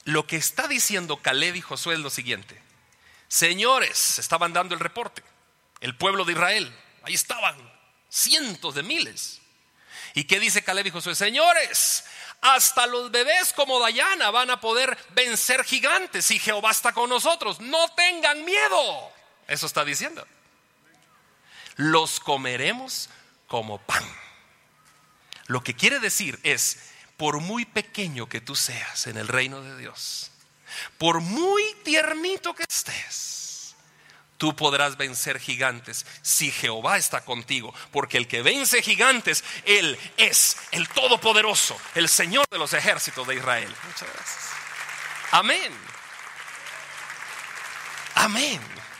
lo que está diciendo Caleb y Josué es lo siguiente: señores, estaban dando el reporte, el pueblo de Israel, ahí estaban cientos de miles. ¿Y qué dice Caleb y Josué? Señores, hasta los bebés como Dayana van a poder vencer gigantes si Jehová está con nosotros. No tengan miedo. Eso está diciendo. Los comeremos como pan. Lo que quiere decir es, por muy pequeño que tú seas en el reino de Dios, por muy tiernito que estés, tú podrás vencer gigantes si Jehová está contigo, porque el que vence gigantes, Él es el Todopoderoso, el Señor de los ejércitos de Israel. Muchas gracias. Amén. Amén.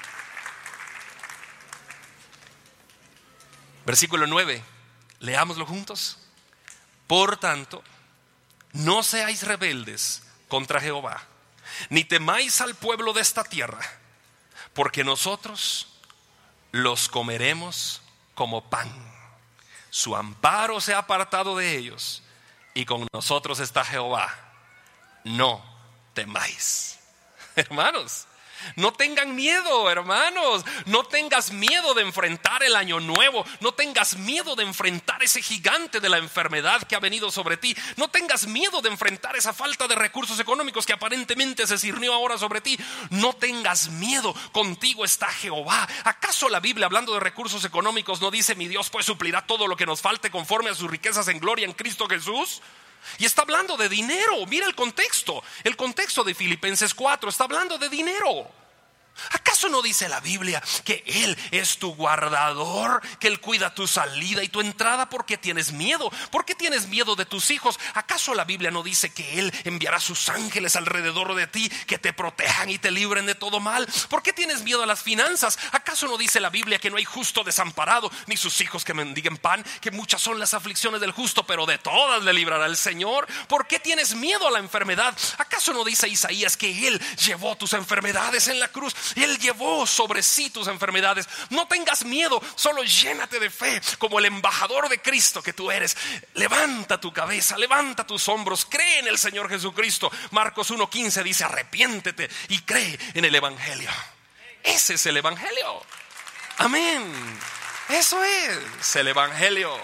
Versículo 9, leámoslo juntos. Por tanto, no seáis rebeldes contra Jehová, ni temáis al pueblo de esta tierra, porque nosotros los comeremos como pan. Su amparo se ha apartado de ellos, y con nosotros está Jehová. No temáis. Hermanos, no tengan miedo, hermanos. No tengas miedo de enfrentar el año nuevo. No tengas miedo de enfrentar ese gigante de la enfermedad que ha venido sobre ti. No tengas miedo de enfrentar esa falta de recursos económicos que aparentemente se cirnió ahora sobre ti. No tengas miedo, contigo está Jehová. ¿Acaso la Biblia, hablando de recursos económicos, no dice: mi Dios pues suplirá todo lo que nos falte conforme a sus riquezas en gloria en Cristo Jesús? Y está hablando de dinero. Mira el contexto de Filipenses 4 está hablando de dinero. ¿Acaso no dice la Biblia que Él es tu guardador, que Él cuida tu salida y tu entrada? ¿Por qué tienes miedo? ¿Por qué tienes miedo de tus hijos? ¿Acaso la Biblia no dice que Él enviará sus ángeles alrededor de ti, que te protejan y te libren de todo mal? ¿Por qué tienes miedo a las finanzas? ¿Acaso no dice la Biblia que no hay justo desamparado, ni sus hijos que mendiguen pan? Que muchas son las aflicciones del justo, pero de todas le librará el Señor. ¿Por qué tienes miedo a la enfermedad? ¿Acaso no dice Isaías que Él llevó tus enfermedades en la cruz? Él llevó sobre sí tus enfermedades. No tengas miedo, solo llénate de fe como el embajador de Cristo que tú eres. Levanta tu cabeza, levanta tus hombros, cree en el Señor Jesucristo. Marcos 1:15 dice: arrepiéntete y cree en el Evangelio. Ese es el Evangelio. Amén. Eso es el Evangelio.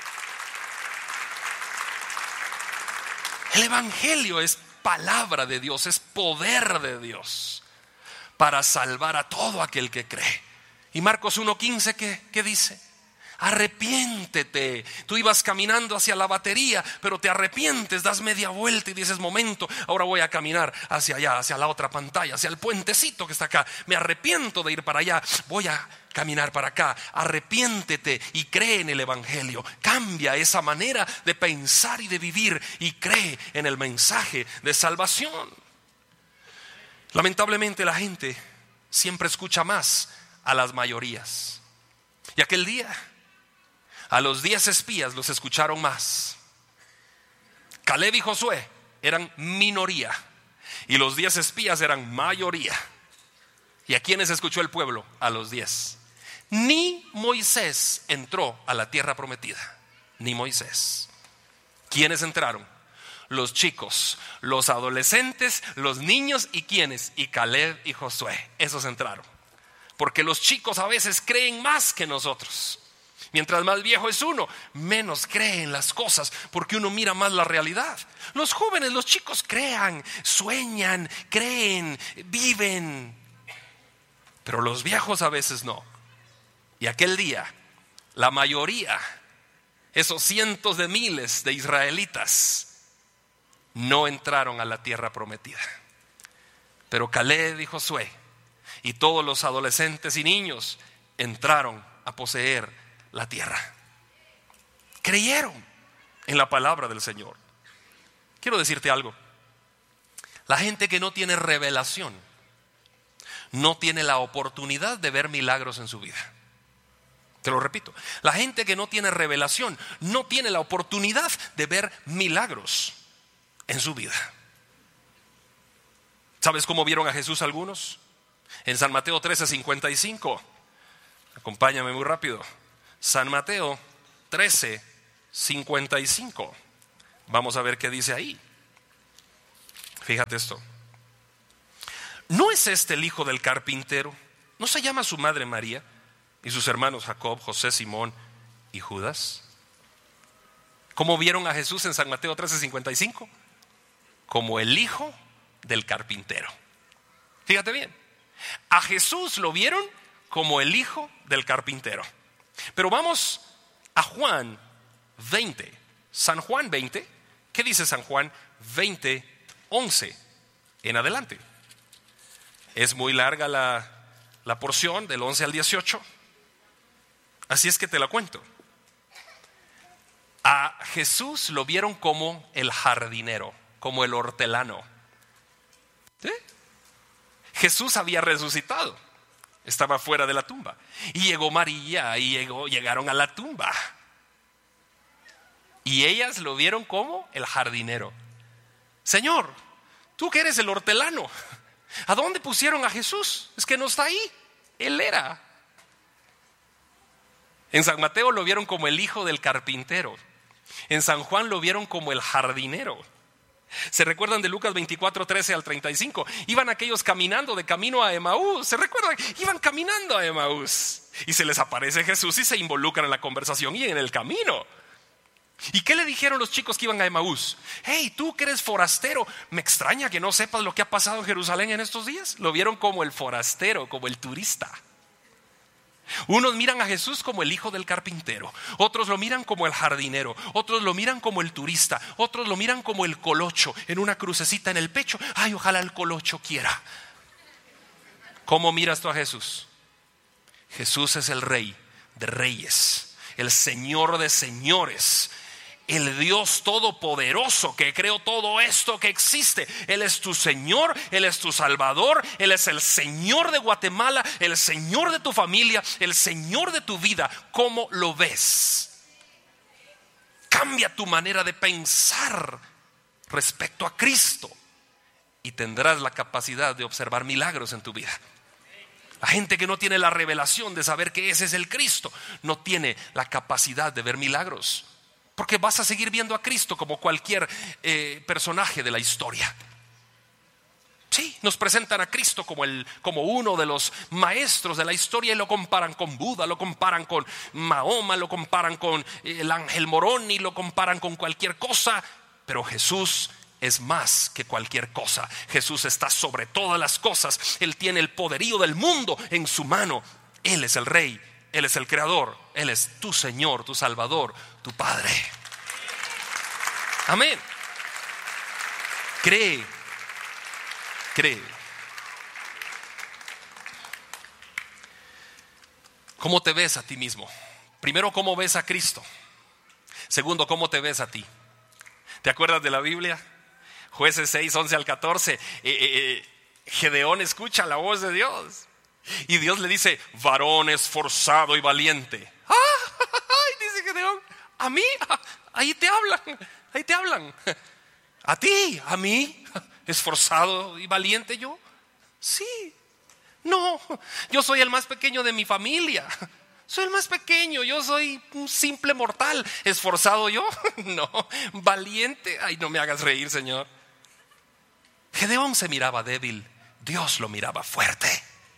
El Evangelio es palabra de Dios, es poder de Dios para salvar a todo aquel que cree. Y Marcos 1:15, ¿qué dice? Arrepiéntete. Tú ibas caminando hacia la batería, pero te arrepientes, das media vuelta y dices: momento, ahora voy a caminar hacia allá, hacia la otra pantalla, hacia el puentecito que está acá. Me arrepiento de ir para allá, voy a caminar para acá. Arrepiéntete y cree en el Evangelio. Cambia esa manera de pensar y de vivir y cree en el mensaje de salvación. Lamentablemente la gente siempre escucha más a las mayorías. Y aquel día a los 10 espías los escucharon más. Caleb y Josué eran minoría y los 10 espías eran mayoría. ¿Y a quiénes escuchó el pueblo? A los 10. Ni Moisés entró a la tierra prometida. Ni Moisés. ¿Quiénes entraron? Los chicos, los adolescentes, los niños. ¿Y quiénes? Y Caleb y Josué. Esos entraron. Porque los chicos a veces creen más que nosotros. Mientras más viejo es uno, menos cree en las cosas, porque uno mira más la realidad. Los jóvenes, los chicos crean, sueñan, creen, viven. Pero los viejos a veces no. Y aquel día, la mayoría, esos cientos de miles de israelitas, no entraron a la tierra prometida. Pero Caleb y Josué y todos los adolescentes y niños entraron a poseer la tierra. Creyeron en la palabra del Señor. Quiero decirte algo. La gente que no tiene revelación no tiene la oportunidad de ver milagros en su vida. Te lo repito. La gente que no tiene revelación no tiene la oportunidad de ver milagros en su vida. ¿Sabes cómo vieron a Jesús algunos? En San Mateo 13:55. Acompáñame muy rápido. San Mateo 13:55. Vamos a ver qué dice ahí. Fíjate esto. ¿no es este el hijo del carpintero? ¿No se llama su madre María y sus hermanos Jacob, José, Simón y Judas? ¿Cómo vieron a Jesús en San Mateo 13:55? Como el hijo del carpintero. Fíjate bien, a Jesús lo vieron como el hijo del carpintero. Pero vamos a Juan 20, San Juan 20. ¿Qué dice San Juan 20:11 en adelante? Es muy larga la porción del 11 al 18, así es que te la cuento. A Jesús lo vieron como el jardinero, como el hortelano. ¿Sí? Jesús había resucitado, estaba fuera de la tumba, y llegó María y llegaron a la tumba, y ellas lo vieron como el jardinero. Señor, tú que eres el hortelano, ¿a dónde pusieron a Jesús? Es que no está ahí, él era. En San Mateo lo vieron como el hijo del carpintero. En San Juan lo vieron como el jardinero. ¿Se recuerdan de Lucas 24:13 al 35? Iban aquellos caminando de camino a Emaús. ¿Se recuerdan? Iban caminando a Emaús y se les aparece Jesús y se involucran en la conversación y en el camino. ¿Y qué le dijeron los chicos que iban a Emaús? Hey, tú que eres forastero, me extraña que no sepas lo que ha pasado en Jerusalén en estos días. Lo vieron como el forastero, como el turista. Unos miran a Jesús como el hijo del carpintero, otros lo miran como el jardinero, otros lo miran como el turista, otros lo miran como el colocho en una crucecita en el pecho. Ay, ojalá el colocho quiera. ¿Cómo miras tú a Jesús? Jesús es el Rey de reyes, el Señor de señores, el Dios todopoderoso que creó todo esto que existe. Él es tu Señor, Él es tu Salvador, Él es el Señor de Guatemala, el Señor de tu familia, el Señor de tu vida. ¿Cómo lo ves? Cambia tu manera de pensar respecto a Cristo y tendrás la capacidad de observar milagros en tu vida. La gente que no tiene la revelación de saber que ese es el Cristo no tiene la capacidad de ver milagros, porque vas a seguir viendo a Cristo como cualquier personaje de la historia. Sí, nos presentan a Cristo como uno de los maestros de la historia y lo comparan con Buda, lo comparan con Mahoma, lo comparan con el ángel Moroni, lo comparan con cualquier cosa. Pero Jesús es más que cualquier cosa. Jesús está sobre todas las cosas. Él tiene el poderío del mundo en su mano. Él es el Rey, Él es el Creador, Él es tu Señor, tu Salvador, tu Padre. Amén. Cree. ¿Cómo te ves a ti mismo? Primero, ¿cómo ves a Cristo? Segundo, ¿cómo te ves a ti? ¿Te acuerdas de la Biblia? Jueces 6:11 al 14. Gedeón escucha la voz de Dios y Dios le dice: varón esforzado y valiente. Dice Gedeón: a mí, ahí te hablan. A ti, a mí, esforzado y valiente yo. Sí, no, yo soy el más pequeño de mi familia. Soy el más pequeño, yo soy un simple mortal. ¿Esforzado yo? No. ¿Valiente? Ay, no me hagas reír, Señor. Gedeón se miraba débil, Dios lo miraba fuerte.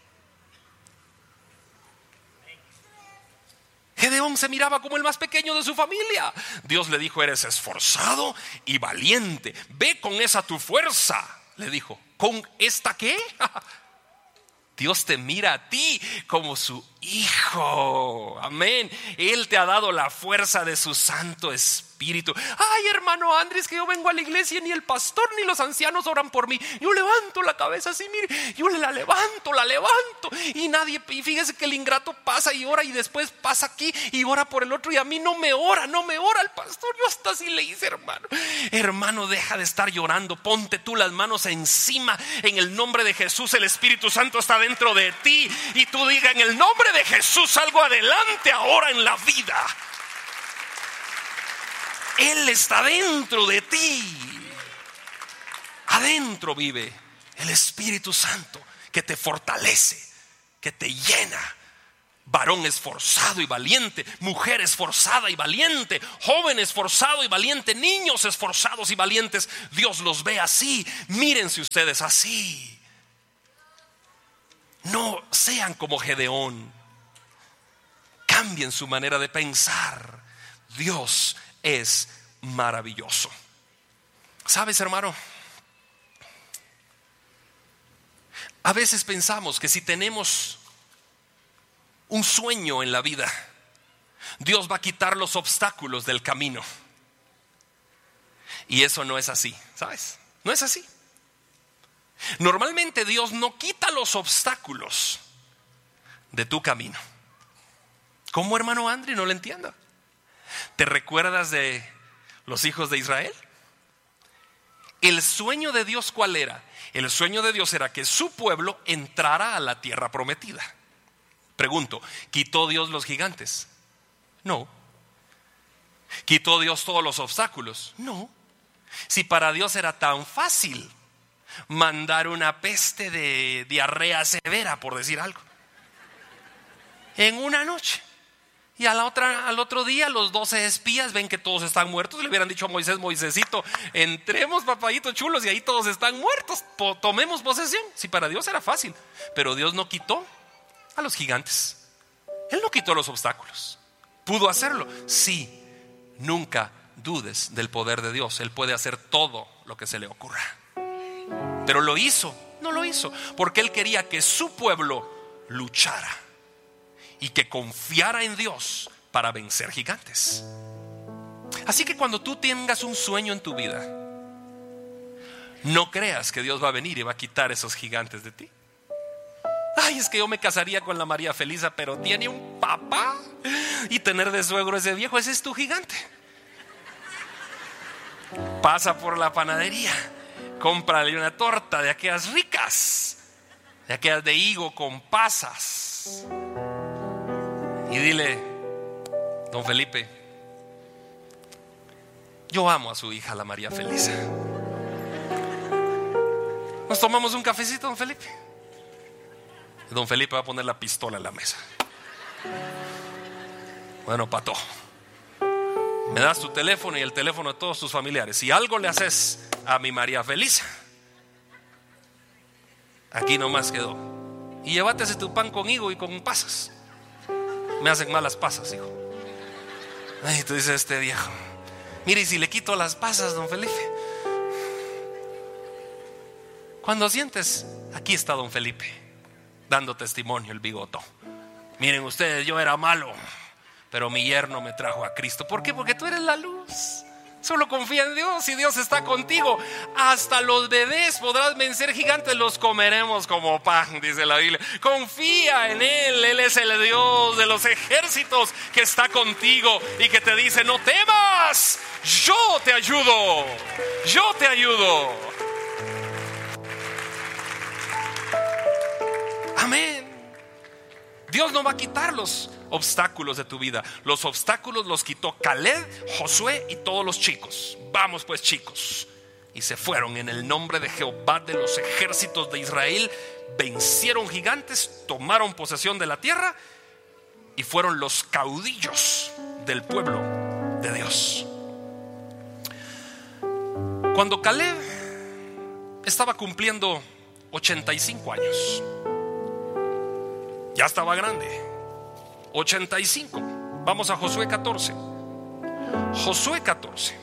Gedeón se miraba como el más pequeño de su familia. Dios le dijo: eres esforzado y valiente. Ve con esa tu fuerza, le dijo. ¿Con esta qué? Dios te mira a ti como su hijo. Amén. Él te ha dado la fuerza de su Santo Espíritu. Ay, hermano Andrés, que yo vengo a la iglesia y ni el pastor ni los ancianos oran por mí. Yo levanto la cabeza así, mire, yo la levanto y nadie, y fíjese que el ingrato pasa y ora y después pasa aquí y ora por el otro y a mí no me ora el pastor. Yo hasta así le hice, hermano, deja de estar llorando, ponte tú las manos encima. En el nombre de Jesús, el Espíritu Santo está dentro de ti y tú diga: en el nombre de Jesús salgo adelante ahora en la vida. Él está dentro de ti. Adentro vive el Espíritu Santo que te fortalece, que te llena. Varón esforzado y valiente, mujer esforzada y valiente, joven esforzado y valiente, niños esforzados y valientes. Dios los ve así. Mírense ustedes así. No sean como Gedeón. Cambien su manera de pensar. Dios es maravilloso. ¿Sabes, hermano? A veces pensamos que si tenemos un sueño en la vida, Dios va a quitar los obstáculos del camino. Y eso no es así, ¿sabes? No es así. Normalmente Dios no quita los obstáculos de tu camino. ¿Cómo, hermano Andri? No lo entiendo. ¿Te recuerdas de los hijos de Israel? El sueño de Dios, ¿cuál era? El sueño de Dios era que su pueblo entrara a la tierra prometida. Pregunto, ¿quitó Dios los gigantes? No. ¿Quitó Dios todos los obstáculos? No. Si para Dios era tan fácil mandar una peste de diarrea severa, por decir algo, en una noche, y al otro día los 12 espías ven que todos están muertos, le hubieran dicho a Moisés: Moisésito, entremos, papayitos chulos, y ahí todos están muertos, tomemos posesión. Si para Dios era fácil. Pero Dios no quitó a los gigantes. Él no quitó los obstáculos. ¿Pudo hacerlo? Sí. Nunca dudes del poder de Dios. Él puede hacer todo lo que se le ocurra. Pero lo hizo. No lo hizo porque Él quería que su pueblo luchara y que confiara en Dios para vencer gigantes. Así que cuando tú tengas un sueño en tu vida, no creas que Dios va a venir y va a quitar esos gigantes de ti. Ay, es que yo me casaría con la María Felisa, pero tiene un papá, y tener de suegro ese viejo, ese es tu gigante. Pasa por la panadería, cómprale una torta de aquellas ricas, de aquellas de higo con pasas, y dile: don Felipe, yo amo a su hija, la María Felisa. ¿Nos tomamos un cafecito, don Felipe? Don Felipe va a poner la pistola en la mesa. Bueno, pato, me das tu teléfono y el teléfono de todos tus familiares. Si algo le haces a mi María Felisa, aquí nomás quedó. Y llévate tu pan con higo y con pasas. Me hacen malas pasas, hijo. Ay, tú dices, este viejo. Mire, y si le quito las pasas, don Felipe. Cuando sientes, aquí está don Felipe, dando testimonio, el bigoto. Miren ustedes, yo era malo, pero mi yerno me trajo a Cristo. ¿Por qué? Porque tú eres la luz. Solo confía en Dios y Dios está contigo. Hasta los bebés podrás vencer gigantes, los comeremos como pan, dice la Biblia. Confía en Él, Él es el Dios de los ejércitos que está contigo y que te dice: no temas, yo te ayudo, yo te ayudo. Amén. Dios no va a quitar los obstáculos de tu vida. Los obstáculos los quitó Caleb, Josué y todos los chicos. Vamos pues, chicos. Y se fueron en el nombre de Jehová de los ejércitos de Israel. Vencieron gigantes, tomaron posesión de la tierra y fueron los caudillos del pueblo de Dios. Cuando Caleb estaba cumpliendo 85 años, ya estaba grande, 85. Vamos a Josué 14. Josué 14.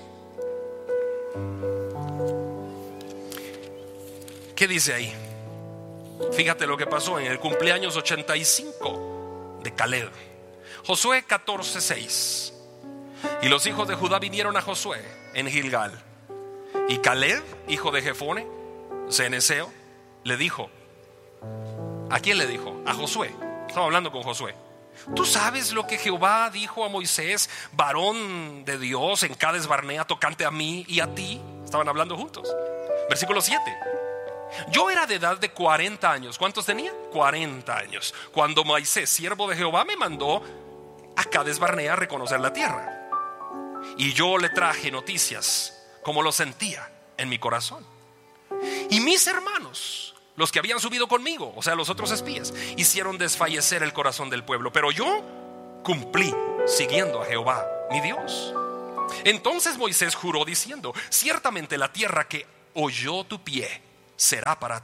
¿Qué dice ahí? Fíjate lo que pasó en el cumpleaños 85 de Caleb. Josué 14:6. Y los hijos de Judá vinieron a Josué en Gilgal. Y Caleb, hijo de Jefone, ceneseo, le dijo. ¿A quién le dijo? A Josué. Estaba hablando con Josué. ¿Tú sabes lo que Jehová dijo a Moisés, varón de Dios, en Cades Barnea, tocante a mí y a ti? Estaban hablando juntos. Versículo 7. Yo era de edad de 40 años. ¿Cuántos tenía? 40 años. Cuando Moisés, siervo de Jehová, me mandó a Cades Barnea a reconocer la tierra. Y yo le traje noticias, como lo sentía en mi corazón. Y mis hermanos, los que habían subido conmigo, o sea, los otros espías, hicieron desfallecer el corazón del pueblo. Pero yo cumplí siguiendo a Jehová, mi Dios. Entonces Moisés juró diciendo: ciertamente la tierra que oyó tu pie será para ti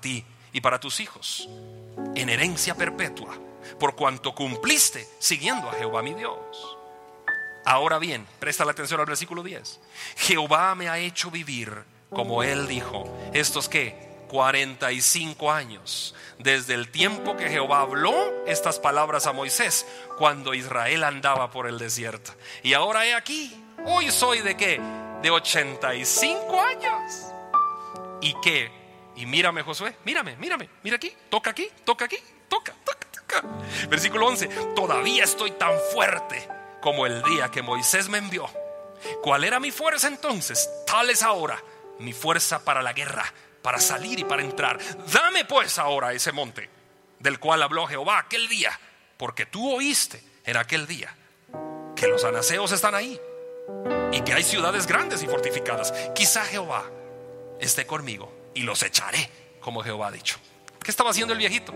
y para tus hijos en herencia perpetua, por cuanto cumpliste siguiendo a Jehová mi Dios. Ahora bien, presta la atención al versículo 10. Jehová me ha hecho vivir, como él dijo, estos ¿qué? 45 años, desde el tiempo que Jehová habló estas palabras a Moisés, cuando Israel andaba por el desierto. Y ahora he aquí, hoy soy ¿de qué? De 85 años. ¿Y qué? Y mírame, Josué, mira aquí, toca aquí, toca. Versículo 11, todavía estoy tan fuerte como el día que Moisés me envió. ¿Cuál era mi fuerza entonces? Tal es ahora mi fuerza para la guerra, para salir y para entrar. Dame pues ahora ese monte del cual habló Jehová aquel día, porque tú oíste en aquel día que los anaseos están ahí y que hay ciudades grandes y fortificadas. Quizá Jehová esté conmigo y los echaré, como Jehová ha dicho. ¿Qué estaba haciendo el viejito?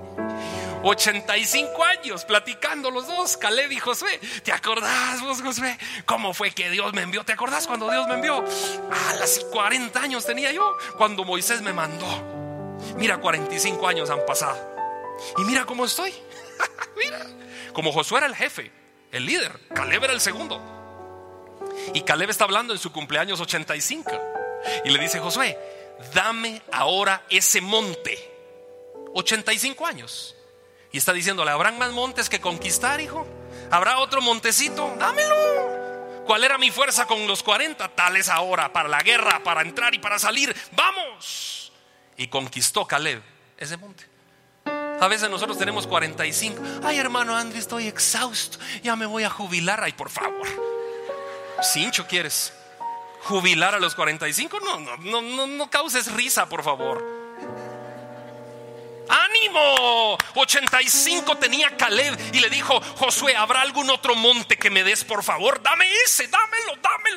85 años platicando los dos, Caleb y Josué. ¿Te acordás vos, Josué, cómo fue que Dios me envió? ¿Te acordás cuando Dios me envió? Las 40 años tenía yo cuando Moisés me mandó. Mira, 45 años han pasado y mira cómo estoy. Mira, como Josué era el jefe, el líder, Caleb era el segundo. Y Caleb está hablando en su cumpleaños 85 y le dice: Josué, dame ahora ese monte. 85 años. Y está diciéndole: ¿habrán más montes que conquistar, hijo? ¿Habrá otro montecito? Dámelo. ¿Cuál era mi fuerza con los 40? Tal es ahora, para la guerra, para entrar y para salir. ¡Vamos! Y conquistó Caleb ese monte. A veces nosotros tenemos 45. Ay, hermano Andrés, estoy exhausto, ya me voy a jubilar. Ay, por favor, Cincho, ¿quieres jubilar a los 45? No causes risa, por favor. ¡Ánimo! 85 tenía Caleb y le dijo: Josué, ¿habrá algún otro monte que me des, por favor? Dame ese, dámelo.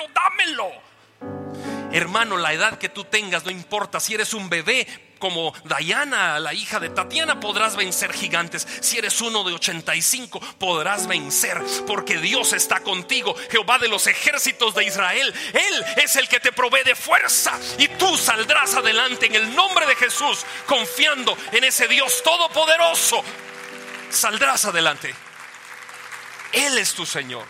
Hermano, la edad que tú tengas no importa. Si eres un bebé como Diana, la hija de Tatiana, podrás vencer gigantes. Si eres uno de 85, podrás vencer, porque Dios está contigo. Jehová de los ejércitos de Israel, Él es el que te provee de fuerza, y tú saldrás adelante en el nombre de Jesús, confiando en ese Dios todopoderoso. Saldrás adelante. Él es tu Señor.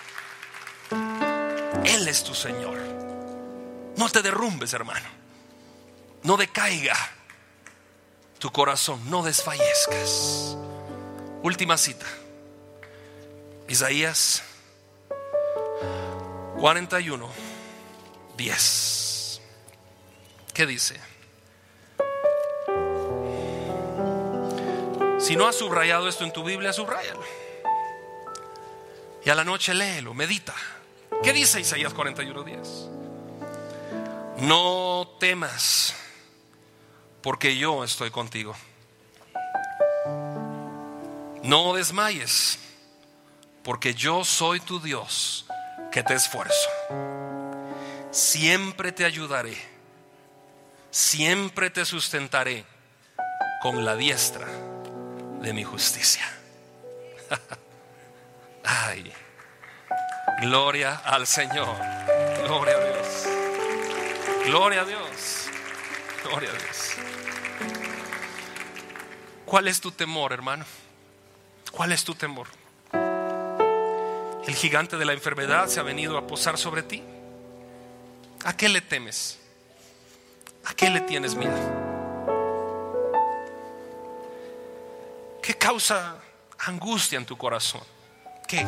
Él es tu Señor. No te derrumbes, hermano. No decaiga tu corazón, no desfallezcas. Última cita, Isaías 41, 10. ¿Qué dice? Si no has subrayado esto en tu Biblia, subráyalo. Y a la noche léelo, medita. ¿Qué dice Isaías 41, 10? No temas, porque yo estoy contigo. No desmayes, porque yo soy tu Dios, que te esfuerzo. Siempre te ayudaré, siempre te sustentaré con la diestra de mi justicia. Ay, gloria al Señor. Gloria a Dios. Gloria a Dios. Gloria a Dios. ¿Cuál es tu temor, hermano? ¿Cuál es tu temor? El gigante de la enfermedad se ha venido a posar sobre ti. ¿A qué le temes? ¿A qué le tienes miedo? ¿Qué causa angustia en tu corazón? ¿Qué?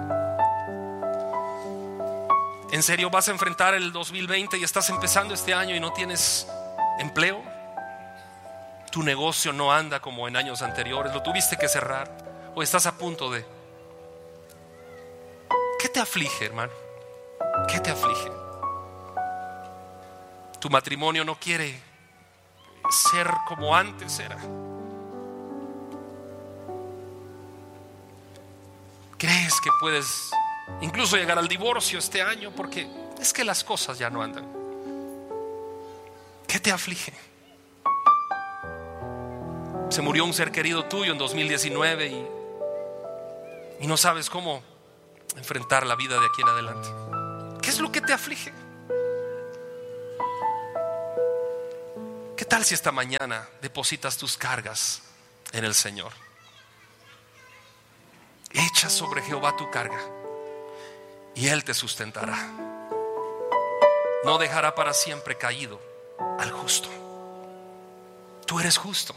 ¿En serio vas a enfrentar el 2020 y estás empezando este año y no tienes empleo? Tu negocio no anda como en años anteriores, lo tuviste que cerrar o estás a punto de. ¿Qué te aflige, hermano? ¿Qué te aflige? Tu matrimonio no quiere ser como antes era. ¿Crees que puedes incluso llegar al divorcio este año porque es que las cosas ya no andan? ¿Qué te aflige? Se murió un ser querido tuyo en 2019 y no sabes cómo enfrentar la vida de aquí en adelante. ¿Qué es lo que te aflige? ¿Qué tal si esta mañana depositas tus cargas en el Señor? Echa sobre Jehová tu carga y Él te sustentará. No dejará para siempre caído al justo. Tú eres justo.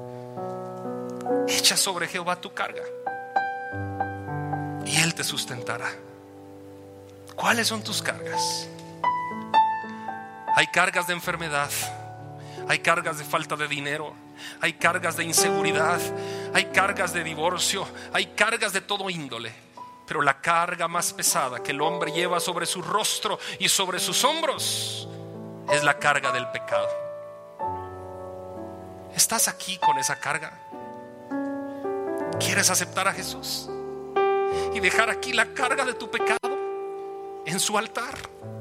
Echa sobre Jehová tu carga y Él te sustentará. ¿Cuáles son tus cargas? Hay cargas de enfermedad, hay cargas de falta de dinero, hay cargas de inseguridad, hay cargas de divorcio, hay cargas de todo índole. Pero la carga más pesada que el hombre lleva sobre su rostro y sobre sus hombros es la carga del pecado. ¿Estás aquí con esa carga? ¿Quieres aceptar a Jesús y dejar aquí la carga de tu pecado en su altar?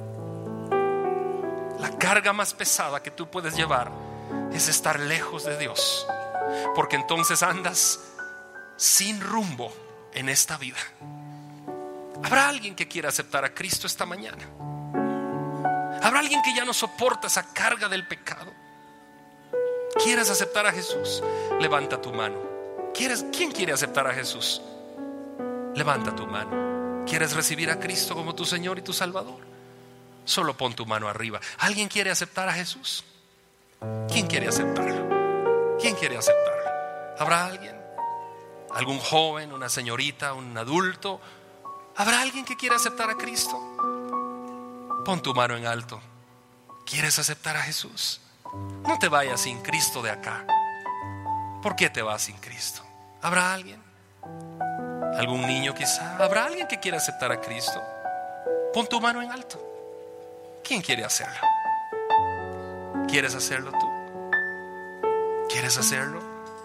La carga más pesada que tú puedes llevar es estar lejos de Dios, porque entonces andas sin rumbo en esta vida. ¿Habrá alguien que quiera aceptar a Cristo esta mañana? ¿Habrá alguien que ya no soporta esa carga del pecado? ¿Quieres aceptar a Jesús? Levanta tu mano. ¿Quién quiere aceptar a Jesús? Levanta tu mano. ¿Quieres recibir a Cristo como tu Señor y tu Salvador? Solo pon tu mano arriba. ¿Alguien quiere aceptar a Jesús? ¿Quién quiere aceptarlo? ¿Quién quiere aceptarlo? ¿Habrá alguien? ¿Algún joven, una señorita, un adulto? ¿Habrá alguien que quiera aceptar a Cristo? Pon tu mano en alto. ¿Quieres aceptar a Jesús? No te vayas sin Cristo de acá. ¿Por qué te vas sin Cristo? ¿Habrá alguien? ¿Algún niño quizá? ¿Habrá alguien que quiera aceptar a Cristo? Pon tu mano en alto. ¿Quién quiere hacerlo? ¿Quieres hacerlo tú? ¿Quieres hacerlo?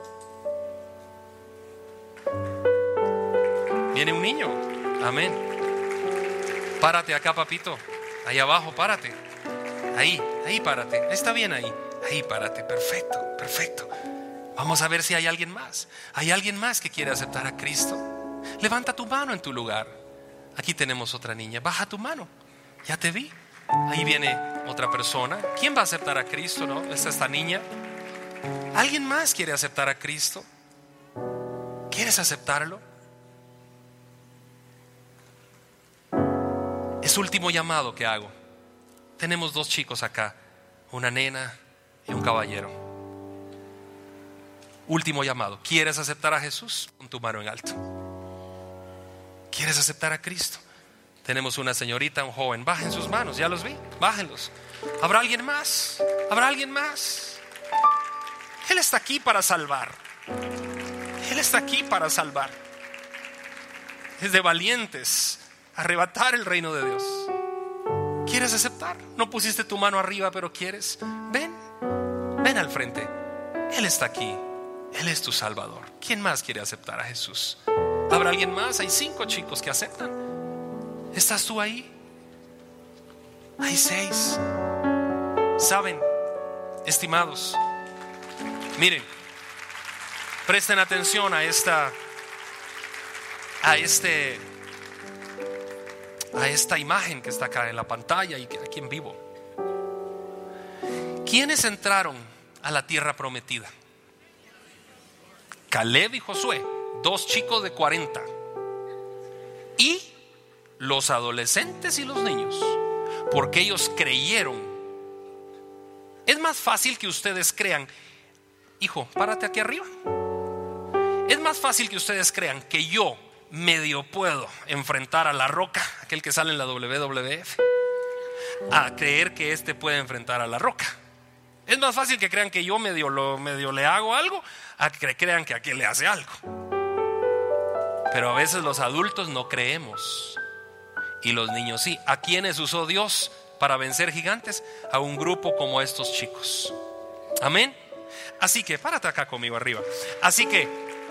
Viene un niño. Amén. Párate acá, papito. Ahí abajo, párate. Ahí párate. Está bien ahí. Ahí párate. Perfecto, perfecto. Vamos a ver si hay alguien más. ¿Hay alguien más que quiere aceptar a Cristo? Levanta tu mano en tu lugar. Aquí tenemos otra niña. Baja tu mano. Ya te vi. Ahí viene otra persona. ¿Quién va a aceptar a Cristo? ¿No? ¿Es esta niña? ¿Alguien más quiere aceptar a Cristo? ¿Quieres aceptarlo? Es último llamado que hago. Tenemos dos chicos acá, una nena y un caballero. Último llamado. ¿Quieres aceptar a Jesús? Pon tu mano en alto. ¿Quieres aceptar a Cristo? Tenemos una señorita, un joven. Bajen sus manos, ya los vi. Bájenlos. ¿Habrá alguien más? ¿Habrá alguien más? Él está aquí para salvar. Él está aquí para salvar. Es de valientes arrebatar el reino de Dios. ¿Quieres aceptar? No pusiste tu mano arriba, pero quieres. Ven al frente. Él está aquí. Él es tu Salvador. ¿Quién más quiere aceptar a Jesús? ¿Habrá alguien más? Hay 5 chicos que aceptan. ¿Estás tú ahí? Hay 6. Saben, estimados, miren, presten atención a esta imagen que está acá en la pantalla y aquí en vivo. ¿Quiénes entraron a la tierra prometida? Caleb y Josué, 2 chicos de 40. Y los adolescentes y los niños, porque ellos creyeron. Es más fácil que ustedes crean, hijo, párate aquí arriba. Es más fácil que ustedes crean que yo medio puedo enfrentar a La Roca, aquel que sale en la WWF, a creer que este puede enfrentar a La Roca. Es más fácil que crean que yo medio le hago algo, a que crean que aquel le hace algo. Pero a veces los adultos no creemos y los niños sí. ¿A quiénes usó Dios para vencer gigantes? A un grupo como estos chicos. Amén. Así que párate acá conmigo arriba. Así que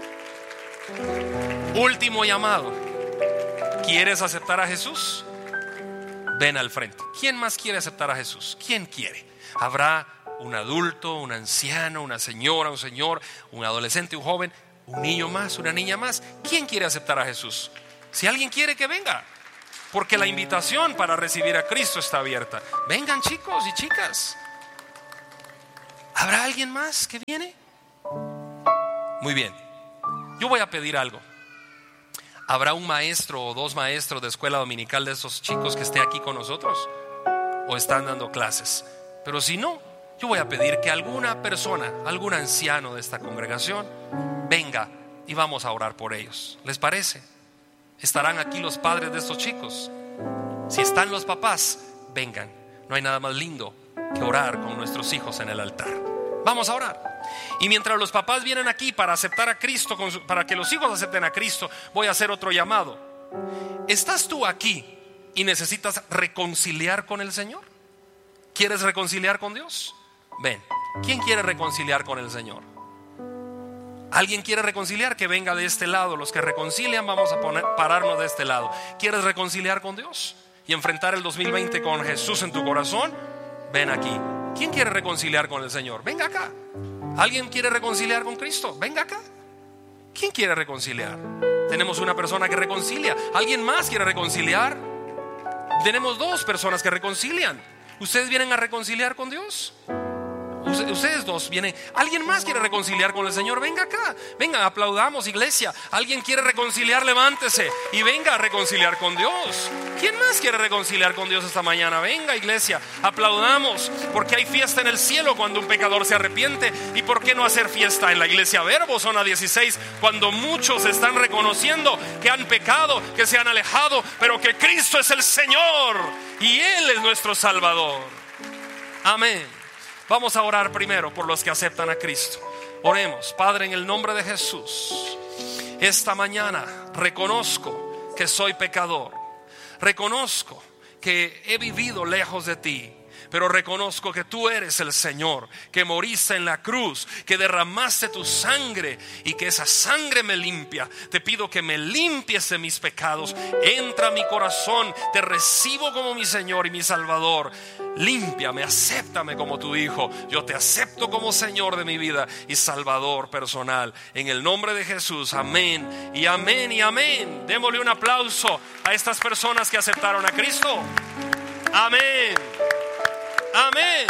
último llamado. ¿Quieres aceptar a Jesús? Ven al frente. ¿Quién más quiere aceptar a Jesús? ¿Quién quiere? Habrá un adulto, un anciano, una señora, un señor, un adolescente, un joven, un niño más, una niña más. ¿Quién quiere aceptar a Jesús? Si alguien quiere, que venga, porque la invitación para recibir a Cristo está abierta. Vengan, chicos y chicas. ¿Habrá alguien más que viene? Muy bien. Yo voy a pedir algo. ¿Habrá un maestro o dos maestros de escuela dominical de esos chicos que esté aquí con nosotros? ¿O están dando clases? Pero si no, yo voy a pedir que alguna persona, algún anciano de esta congregación venga y vamos a orar por ellos. ¿Les parece? ¿Estarán aquí los padres de estos chicos? Si están los papás, vengan. No hay nada más lindo que orar con nuestros hijos en el altar. Vamos a orar. Y mientras los papás vienen aquí para aceptar a Cristo, para que los hijos acepten a Cristo, voy a hacer otro llamado. ¿Estás tú aquí y necesitas reconciliar con el Señor? ¿Quieres reconciliar con Dios? Ven. ¿Quién quiere reconciliar con el Señor? ¿Alguien quiere reconciliar? Que venga de este lado. Los que reconcilian vamos a pararnos de este lado. ¿Quieres reconciliar con Dios y enfrentar el 2020 con Jesús en tu corazón? Ven aquí. ¿Quién quiere reconciliar con el Señor? Venga acá. ¿Alguien quiere reconciliar con Cristo? Venga acá. ¿Quién quiere reconciliar? Tenemos una persona que reconcilia. ¿Alguien más quiere reconciliar? Tenemos dos personas que reconcilian. ¿Ustedes vienen a reconciliar con Dios? Ustedes dos vienen. ¿Alguien más quiere reconciliar con el Señor? Venga acá. Venga, aplaudamos, iglesia. ¿Alguien quiere reconciliar? Levántese y venga a reconciliar con Dios. ¿Quién más quiere reconciliar con Dios esta mañana? Venga, iglesia, aplaudamos, porque hay fiesta en el cielo cuando un pecador se arrepiente. ¿Y por qué no hacer fiesta en la iglesia Verbo, zona 16, cuando muchos están reconociendo que han pecado, que se han alejado, pero que Cristo es el Señor y Él es nuestro Salvador? Amén. Vamos a orar primero por los que aceptan a Cristo. Oremos. Padre, en el nombre de Jesús, esta mañana reconozco que soy pecador. Reconozco que he vivido lejos de ti, pero reconozco que tú eres el Señor, que moriste en la cruz, que derramaste tu sangre y que esa sangre me limpia. Te pido que me limpies de mis pecados. Entra a mi corazón, te recibo como mi Señor y mi Salvador. Límpiame, acéptame como tu hijo. Yo te acepto como Señor de mi vida y Salvador personal. En el nombre de Jesús, amén y amén y amén. Démosle un aplauso a estas personas que aceptaron a Cristo. Amén. Amén.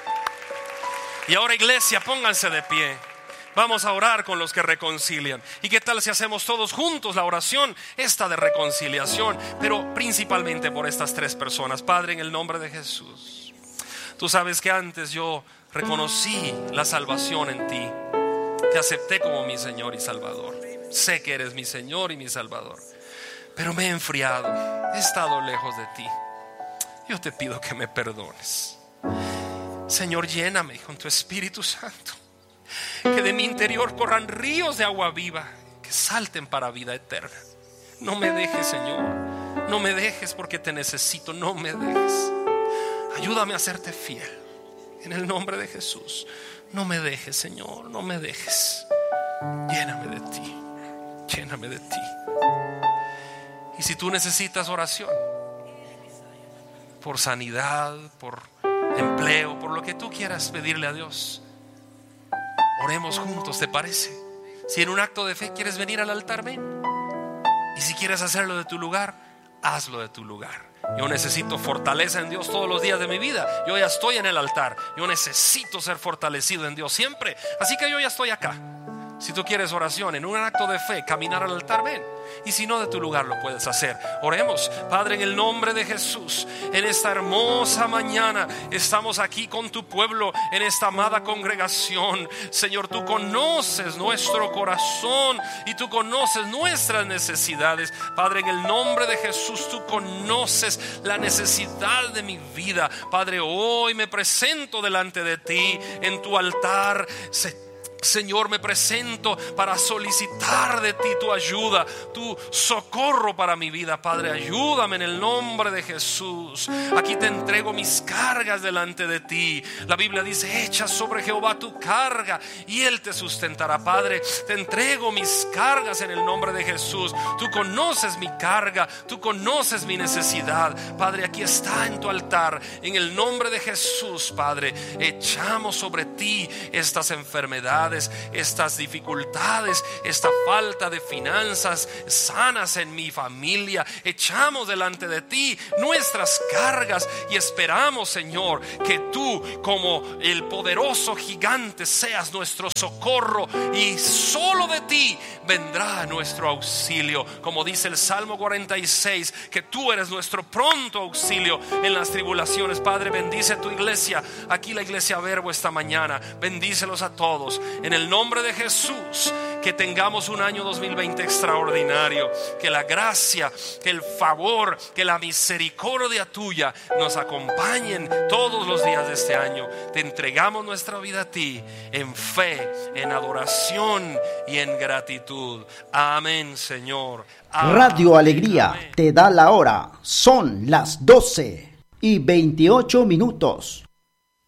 Y ahora, iglesia, pónganse de pie. Vamos a orar con los que reconcilian. ¿Y qué tal si hacemos todos juntos la oración esta de reconciliación? Pero principalmente por estas tres personas. Padre, en el nombre de Jesús, tú sabes que antes yo reconocí la salvación en ti. Te acepté como mi Señor y Salvador. Sé que eres mi Señor y mi Salvador, pero me he enfriado, he estado lejos de ti. Yo te pido que me perdones. Señor, lléname con tu Espíritu Santo. Que de mi interior corran ríos de agua viva, que salten para vida eterna. No me dejes, Señor. No me dejes, porque te necesito. No me dejes. Ayúdame a serte fiel. En el nombre de Jesús. No me dejes, Señor. No me dejes. Lléname de ti. Lléname de ti. Y si tú necesitas oración por sanidad, por empleo, por lo que tú quieras pedirle a Dios, oremos juntos, ¿te parece? Si en un acto de fe quieres venir al altar, ven. Y si quieres hacerlo de tu lugar, hazlo de tu lugar. Yo necesito fortaleza en Dios todos los días de mi vida. Yo ya estoy en el altar. Yo necesito ser fortalecido en Dios siempre. Así que yo ya estoy acá. Si tú quieres oración en un acto de fe, caminar al altar, ven. Y si no, de tu lugar lo puedes hacer. Oremos. Padre, en el nombre de Jesús, en esta hermosa mañana estamos aquí con tu pueblo, en esta amada congregación. Señor, tú conoces nuestro corazón y tú conoces nuestras necesidades. Padre, en el nombre de Jesús, tú conoces la necesidad de mi vida. Padre, hoy me presento delante de ti en tu altar. Señor, me presento para solicitar de ti tu ayuda, tu socorro para mi vida. Padre, ayúdame en el nombre de Jesús. Aquí te entrego mis cargas delante de ti. La Biblia dice: echa sobre Jehová tu carga y Él te sustentará. Padre, te entrego mis cargas en el nombre de Jesús. Tú conoces mi carga, tú conoces mi necesidad. Padre, aquí está en tu altar. En el nombre de Jesús, Padre, echamos sobre ti estas enfermedades, enfermedades, estas dificultades, esta falta de finanzas, sanas en mi familia. Echamos delante de ti nuestras cargas y esperamos, Señor, que tú, como el poderoso gigante, seas nuestro socorro, y solo de ti vendrá nuestro auxilio. Como dice el Salmo 46, que tú eres nuestro pronto auxilio en las tribulaciones. Padre, bendice tu iglesia, aquí la iglesia Verbo esta mañana. Bendícelos a todos en el nombre de Jesús. Que tengamos un año 2020 extraordinario, que la gracia, que el favor, que la misericordia tuya nos acompañen todos los días de este año. Te entregamos nuestra vida a ti en fe, en adoración y en gratitud. Amén, Señor. Amén. Radio Alegría te da la hora. Son las 12:28.